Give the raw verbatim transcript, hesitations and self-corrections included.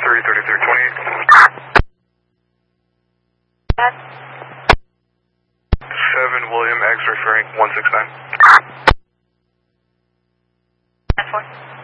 three thirty-three twenty-eight. seven William X Frank one six nine. ten four.